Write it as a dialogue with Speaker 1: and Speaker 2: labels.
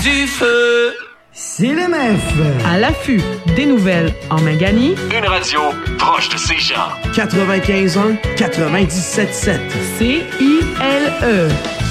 Speaker 1: du feu.
Speaker 2: CLMF.
Speaker 3: À l'affût des nouvelles en Mangani.
Speaker 1: Une radio proche de ses gens.
Speaker 2: 95.1, 97.7.
Speaker 3: CILE.